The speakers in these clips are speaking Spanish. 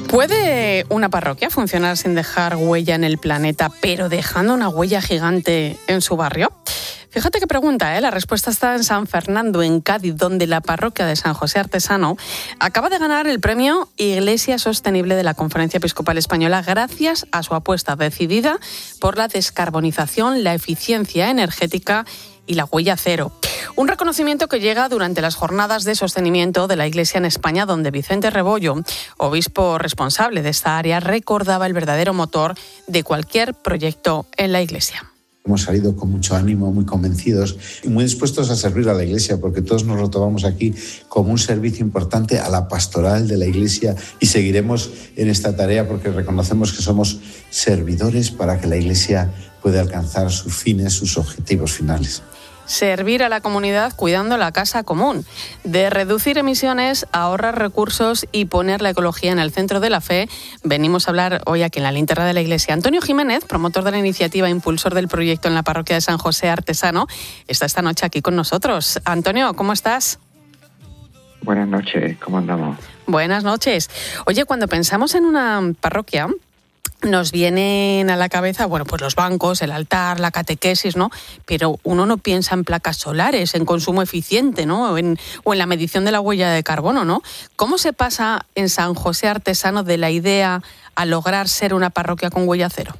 ¿Puede una parroquia funcionar sin dejar huella en el planeta, pero dejando una huella gigante en su barrio? Fíjate qué pregunta, ¿eh? La respuesta está en San Fernando, en Cádiz, donde la parroquia de San José Artesano acaba de ganar el premio Iglesia Sostenible de la Conferencia Episcopal Española gracias a su apuesta decidida por la descarbonización, la eficiencia energética y la huella cero. Un reconocimiento que llega durante las jornadas de sostenimiento de la Iglesia en España, donde Vicente Rebollo, obispo responsable de esta área, recordaba el verdadero motor de cualquier proyecto en la Iglesia. Hemos salido con mucho ánimo, muy convencidos y muy dispuestos a servir a la Iglesia, porque todos nos lo tomamos aquí como un servicio importante a la pastoral de la Iglesia y seguiremos en esta tarea porque reconocemos que somos servidores para que la Iglesia pueda alcanzar sus fines, sus objetivos finales. Servir a la comunidad cuidando la casa común, de reducir emisiones, ahorrar recursos y poner la ecología en el centro de la fe. Venimos a hablar hoy aquí en la linterna de la Iglesia. Antonio Jiménez, promotor de la iniciativa, impulsor del proyecto en la parroquia de San José Artesano, está esta noche aquí con nosotros. Antonio, ¿cómo estás? Buenas noches, ¿cómo andamos? Buenas noches. Oye, cuando pensamos en una parroquia, nos vienen a la cabeza, bueno, pues los bancos, el altar, la catequesis, ¿no? Pero uno no piensa en placas solares, en consumo eficiente, ¿no? O en la medición de la huella de carbono, ¿no? ¿Cómo se pasa en San José Artesano de la idea a lograr ser una parroquia con huella cero?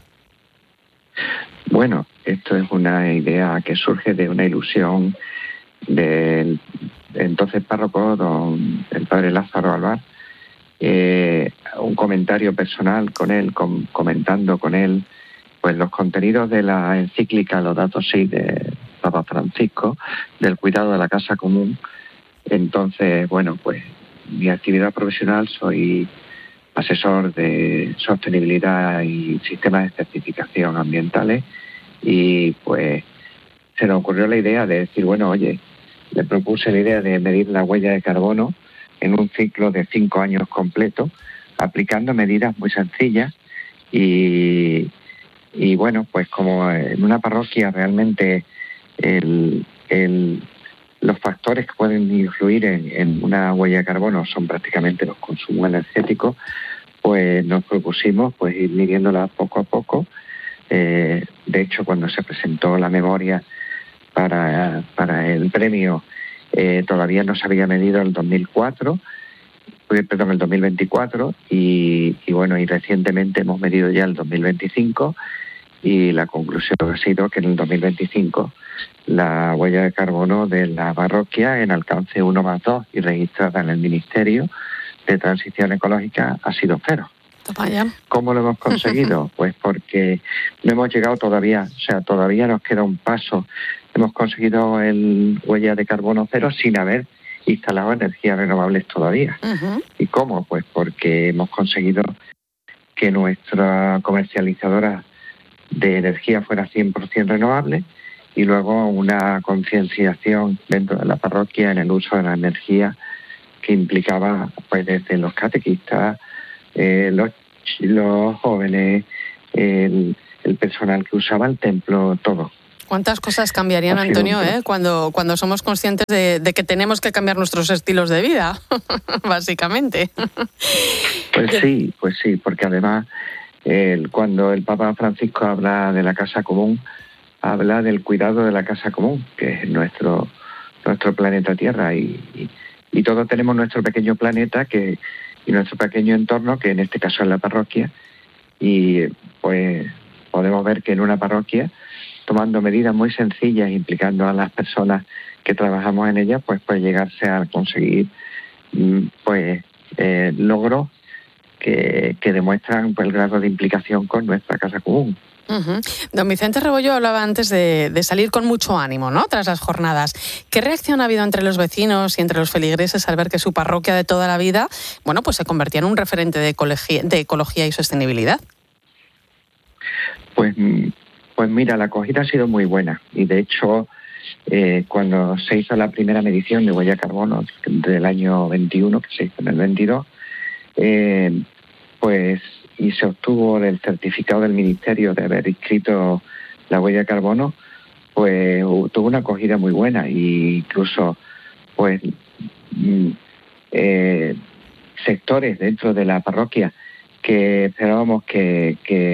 Bueno, esto es una idea que surge de una ilusión del entonces párroco, el padre Lázaro Alvar. Un comentario personal con él, comentando con él pues los contenidos de la encíclica Laudato Si de Papa Francisco, del cuidado de la casa común. Entonces, bueno, pues mi actividad profesional, soy asesor de sostenibilidad y sistemas de certificación ambientales, y pues se nos ocurrió la idea de decir, bueno, oye, le propuse la idea de medir la huella de carbono en un ciclo de 5 años completo, aplicando medidas muy sencillas y bueno, pues como en una parroquia realmente los factores que pueden influir en una huella de carbono son prácticamente los consumos energéticos, pues nos propusimos pues ir midiéndola poco a poco. De hecho, cuando se presentó la memoria para el premio, todavía no se había medido el 2024, el 2024 y bueno, y recientemente hemos medido ya el 2025 y la conclusión ha sido que en el 2025 la huella de carbono de la parroquia en alcance 1+2 y registrada en el Ministerio de Transición Ecológica ha sido 0. Vaya. ¿Cómo lo hemos conseguido? Pues porque no hemos llegado todavía, o sea, todavía nos queda un paso. Hemos conseguido el huella de carbono 0 sin haber instalado energías renovables todavía. Uh-huh. ¿Y cómo? Pues porque hemos conseguido que nuestra comercializadora de energía fuera 100% renovable y luego una concienciación dentro de la parroquia en el uso de la energía que implicaba pues desde los catequistas, los jóvenes, el personal que usaba el templo, todo. ¿Cuántas cosas cambiarían, Antonio, cuando somos conscientes de que tenemos que cambiar nuestros estilos de vida, básicamente? Pues sí, porque además cuando el Papa Francisco habla de la casa común, habla del cuidado de la casa común, que es nuestro planeta Tierra, y todos tenemos nuestro pequeño planeta y nuestro pequeño entorno, que en este caso es la parroquia, y pues podemos ver que en una parroquia, tomando medidas muy sencillas, implicando a las personas que trabajamos en ella, pues puede llegarse a conseguir logros que demuestran pues, el grado de implicación con nuestra casa común. Uh-huh. Don Vicente Rebollo hablaba antes de salir con mucho ánimo, ¿no?, tras las jornadas. ¿Qué reacción ha habido entre los vecinos y entre los feligreses al ver que su parroquia de toda la vida, bueno, pues se convertía en un referente de ecología y sostenibilidad? Pues mira, la acogida ha sido muy buena y de hecho cuando se hizo la primera medición de huella de carbono del año 21, que se hizo en el 22, y se obtuvo el certificado del Ministerio de haber inscrito la huella de carbono, pues tuvo una acogida muy buena e incluso pues sectores dentro de la parroquia esperábamos que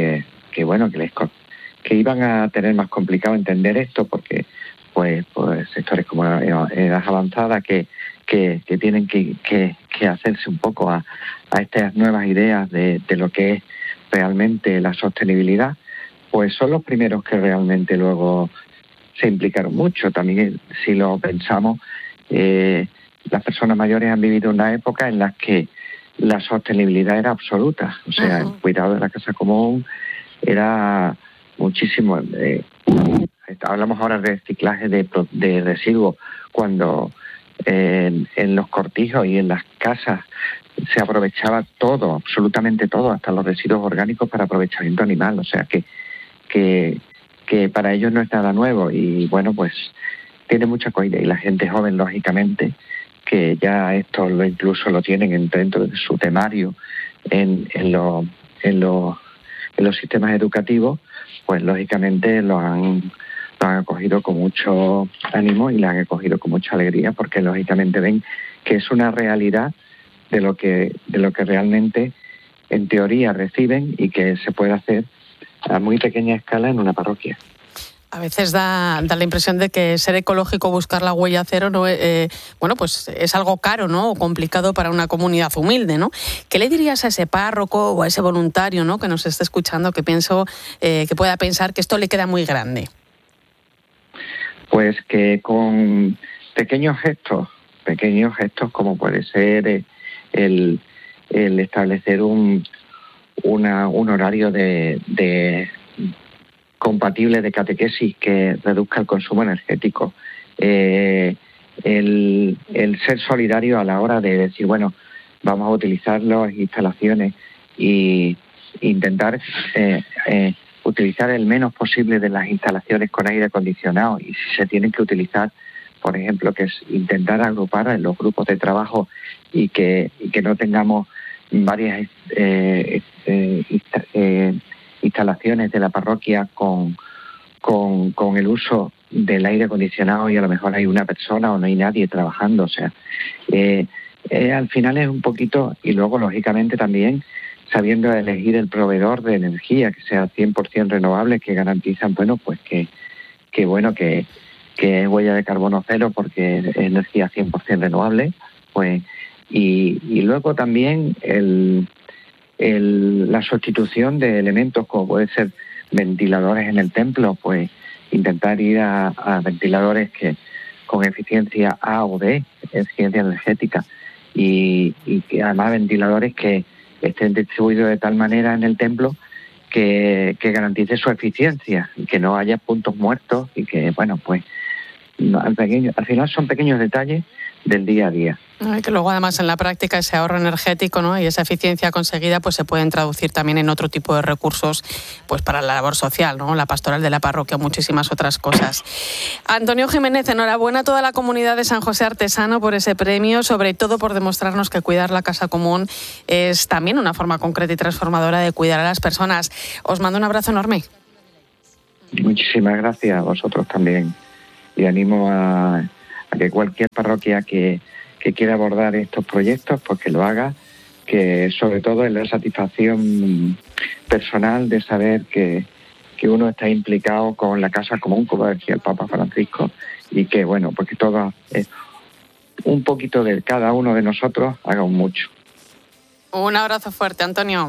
iban a tener más complicado entender esto, porque pues sectores como edad avanzada que tienen que hacerse un poco a estas nuevas ideas de lo que es realmente la sostenibilidad, pues son los primeros que realmente luego se implicaron mucho. También, si lo pensamos, las personas mayores han vivido una época en la que la sostenibilidad era absoluta, o sea, el cuidado de la casa común era muchísimo. Hablamos ahora de reciclaje de residuos, cuando en los cortijos y en las casas se aprovechaba todo, absolutamente todo, hasta los residuos orgánicos para aprovechamiento animal, o sea que para ellos no es nada nuevo, y bueno, pues tiene mucha acogida, y la gente joven, lógicamente, que ya esto incluso lo tienen dentro de su temario en los sistemas educativos, pues lógicamente lo han acogido con mucho ánimo y lo han acogido con mucha alegría, porque lógicamente ven que es una realidad de lo que realmente en teoría reciben y que se puede hacer a muy pequeña escala en una parroquia. A veces da la impresión de que ser ecológico, buscar la huella cero, no, pues es algo caro, ¿no? O complicado para una comunidad humilde, ¿no? ¿Qué le dirías a ese párroco o a ese voluntario, ¿no?, que nos esté escuchando, que pueda pensar que esto le queda muy grande? Pues que con pequeños gestos como puede ser el establecer un horario de compatible de catequesis que reduzca el consumo energético, el ser solidario a la hora de decir, bueno, vamos a utilizar las instalaciones e intentar utilizar el menos posible de las instalaciones con aire acondicionado, y si se tienen que utilizar, por ejemplo, que es intentar agrupar en los grupos de trabajo y que no tengamos varias instalaciones de la parroquia con el uso del aire acondicionado, y a lo mejor hay una persona o no hay nadie trabajando. O sea, al final es un poquito, y luego lógicamente también sabiendo elegir el proveedor de energía que sea 100% renovable, que garantizan, bueno, pues que es huella de carbono cero porque es energía 100% renovable, pues, y luego también la sustitución de elementos como puede ser ventiladores en el templo, pues intentar ir a ventiladores que con eficiencia A o B, eficiencia energética, y que además ventiladores que estén distribuidos de tal manera en el templo que garantice su eficiencia y que no haya puntos muertos, y que, bueno, pues al final son pequeños detalles del día a día. Y que luego además en la práctica ese ahorro energético, ¿no?, y esa eficiencia conseguida pues se pueden traducir también en otro tipo de recursos, pues para la labor social, ¿no?, la pastoral de la parroquia, muchísimas otras cosas. Antonio Jiménez, enhorabuena a toda la comunidad de San José Artesano por ese premio, sobre todo por demostrarnos que cuidar la casa común es también una forma concreta y transformadora de cuidar a las personas. Os mando un abrazo enorme. Muchísimas gracias a vosotros también, y animo a que cualquier parroquia que quiera abordar estos proyectos, pues que lo haga, que sobre todo es la satisfacción personal de saber que uno está implicado con la casa común, como decía el Papa Francisco, y que, bueno, pues que todo un poquito de cada uno de nosotros haga un mucho. Un abrazo fuerte, Antonio.